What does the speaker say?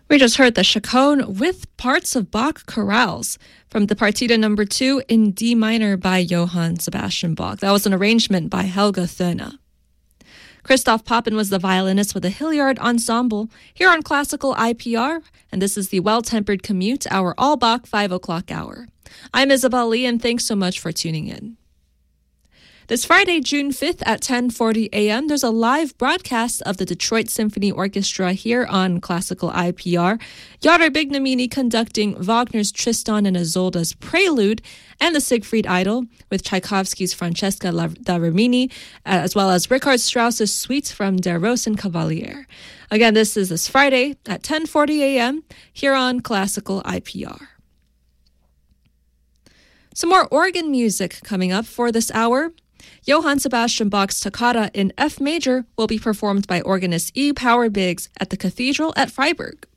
We just heard the Chaconne with parts of Bach chorales from the Partita number 2 in D minor by Johann Sebastian Bach. That was an arrangement by Helga Thöne. Christoph Poppen was the violinist with the Hilliard Ensemble here on Classical IPR, and this is the Well-Tempered Commute, our All Bach 5 o'clock hour. I'm Isabel Lee, and thanks so much for tuning in. This Friday, June 5th at 10:40 a.m., there's a live broadcast of the Detroit Symphony Orchestra here on Classical IPR. Yara Bignamini conducting Wagner's Tristan and Isolde's Prelude and the Siegfried Idyll with Tchaikovsky's Francesca da Rimini, as well as Richard Strauss's Suite from Der Rosenkavalier. Again, this is this Friday at 10:40 a.m. here on Classical IPR. Some more organ music coming up for this hour. Johann Sebastian Bach's Toccata in F major will be performed by organist E. Power Biggs at the Cathedral at Freiburg.